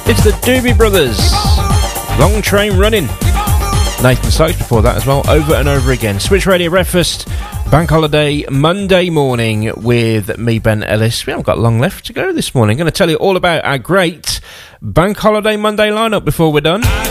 It's the Doobie Brothers. Long Train Running. Nathan Sykes before that as well, over and over again. Switch Radio Breakfast, Bank Holiday Monday morning with me, Ben Ellis. We haven't got long left to go this morning. I'm going to tell you all about our great Bank Holiday Monday lineup before we're done.